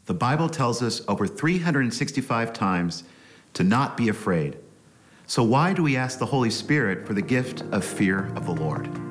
The Bible tells us over 365 times to not be afraid. So why do we ask the Holy Spirit for the gift of fear of the Lord?